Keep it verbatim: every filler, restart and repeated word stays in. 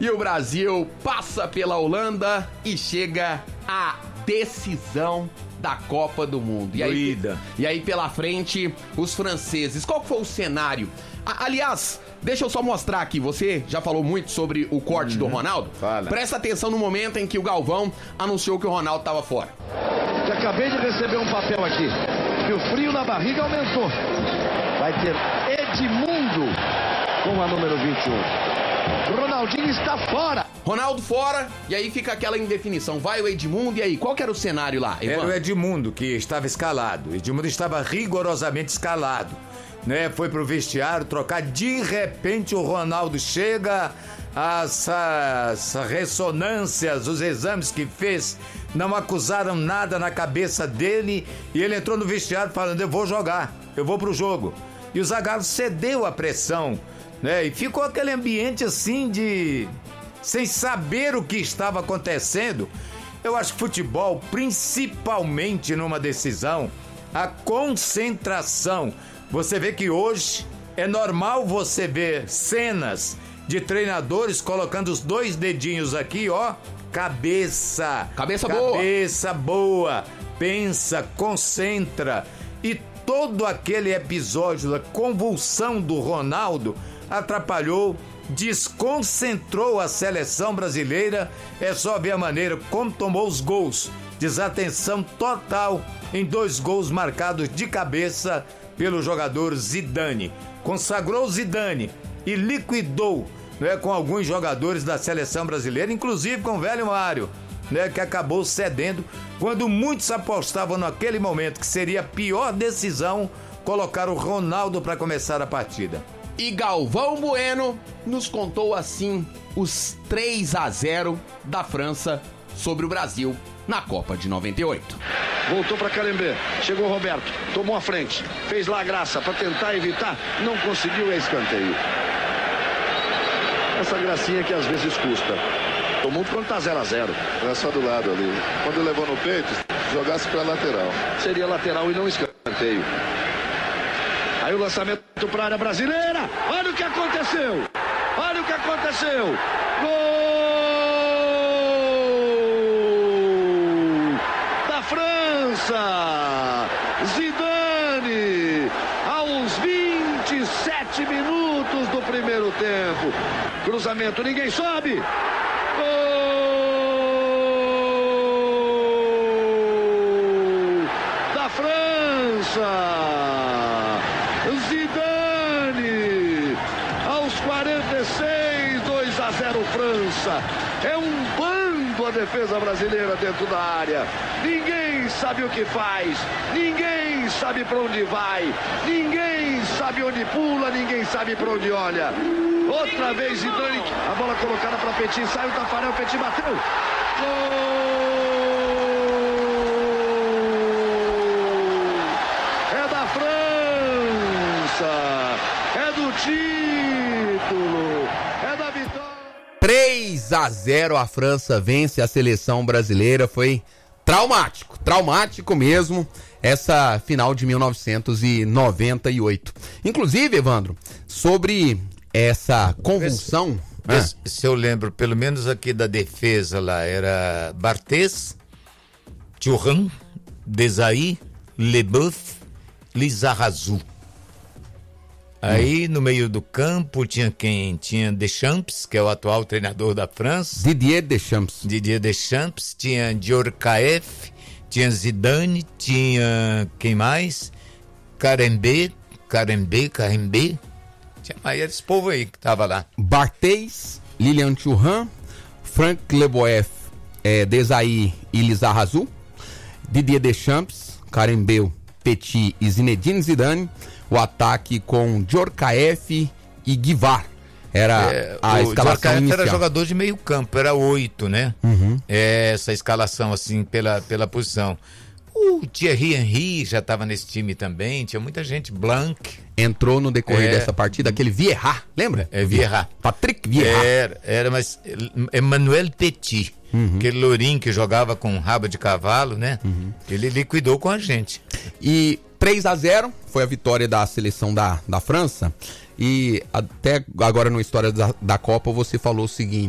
E o Brasil passa pela Holanda e chega à decisão da Copa do Mundo. E aí, e aí pela frente, os franceses. Qual foi o cenário? A, aliás, deixa eu só mostrar aqui. Você já falou muito sobre o corte uhum. do Ronaldo? Fala. Presta atenção no momento em que o Galvão anunciou que o Ronaldo estava fora. Já acabei de receber um papel aqui, que o frio na barriga aumentou. Vai ter Edmundo com a número vinte e um. Ronaldinho está fora. Ronaldo fora, e aí fica aquela indefinição. Vai o Edmundo, e aí? Qual que era o cenário lá, Ivan? Era o Edmundo que estava escalado. O Edmundo estava rigorosamente escalado, né? Foi pro vestiário trocar. De repente o Ronaldo chega. As, as ressonâncias, os exames que fez não acusaram nada na cabeça dele. E ele entrou no vestiário falando: eu vou jogar, eu vou pro jogo. E o Zagallo cedeu à pressão, né? E ficou aquele ambiente assim de... sem saber o que estava acontecendo. Eu acho que futebol, principalmente numa decisão, a concentração. Você vê que hoje é normal você ver cenas de treinadores colocando os dois dedinhos aqui, ó, cabeça. Cabeça boa. Cabeça boa. Pensa, concentra. E todo aquele episódio da convulsão do Ronaldo atrapalhou, desconcentrou a seleção brasileira. É só ver a maneira como tomou os gols. Desatenção total em dois gols marcados de cabeça pelo jogador Zidane. Consagrou Zidane e liquidou, né, com alguns jogadores da seleção brasileira, inclusive com o velho Mário, né, que acabou cedendo quando muitos apostavam naquele momento que seria a pior decisão colocar o Ronaldo para começar a partida. E Galvão Bueno nos contou assim os três a zero da França sobre o Brasil na Copa de noventa e oito. Voltou para Carembê, chegou o Roberto, tomou a frente, fez lá a graça para tentar evitar, não conseguiu, é escanteio. Essa gracinha que às vezes custa. Tomou quando tá zero a zero. Era só do lado ali. Quando levou no peito, jogasse para lateral. Seria lateral e não escanteio. Aí o lançamento para a área brasileira. Olha o que aconteceu. Olha o que aconteceu. Gol da França. Zidane aos vinte e sete minutos do primeiro tempo. Cruzamento, ninguém sobe. Gol da França. Zidane aos quarenta e seis, dois a zero França. É um bando a defesa brasileira dentro da área. Ninguém sabe o que faz, ninguém sabe para onde vai, ninguém sabe onde pula, ninguém sabe para onde olha. Outra vez Zidane, a bola colocada para Petit, sai o Tafarel, Petit bateu. Gol! É da França, é do título, é da vitória. três a zero a França vence a seleção brasileira. Foi traumático, traumático mesmo, essa final de mil novecentos e noventa e oito. Inclusive, Evandro, sobre essa convulsão... Esse, ah. Se eu lembro, pelo menos aqui da defesa lá, era Barthez, Thuram, Desailly, Leboeuf, Lizarazu. Aí, hum. no meio do campo, tinha quem? Tinha Deschamps, que é o atual treinador da França. Didier Deschamps. Didier Deschamps, tinha Djorkaeff, tinha Zidane, tinha quem mais? Carembé, Carembé, Carembé. Tinha mais esse povo aí que tava lá. Barthez, Lilian Thuram, Franck Leboeuf, é, Desailly e Lizarazu, Didier Deschamps, Carembé, Petit e Zinedine Zidane. O ataque com Djorkaeff e Guivar. Era é, a o escalação inicial. Era jogador de meio campo, era oito, né? Uhum. É, essa escalação, assim, pela, pela posição. O Thierry Henry já estava nesse time também, tinha muita gente. Blanc. Entrou no decorrer é, dessa partida aquele Vieira, lembra? É, Vieira. Patrick Vieira. Era, era, mas Emmanuel Petit, uhum. aquele lourinho que jogava com rabo de cavalo, né? Uhum. Ele liquidou com a gente. E três a zero foi a vitória da seleção da, da França. E até agora na história da, da Copa você falou o seguinte: